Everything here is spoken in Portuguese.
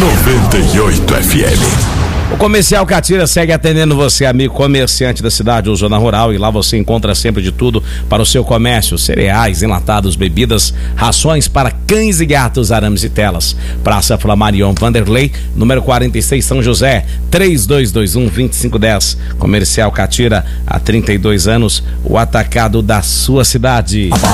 98 FM. O Comercial Catira segue atendendo você, amigo comerciante da cidade ou zona rural, e lá você encontra sempre de tudo para o seu comércio: cereais, enlatados, bebidas, rações para cães e gatos, arames e telas. Praça Flamarion Vanderlei, número 46, São José, 3221-2510. Comercial Catira, há 32 anos, o atacado da sua cidade.